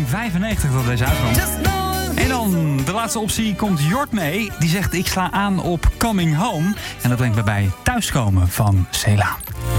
1995 dat deze uitkwam. En dan de laatste optie komt Jort mee. Die zegt ik sla aan op Coming Home. En dat brengt me bij Thuiskomen van Ceyla.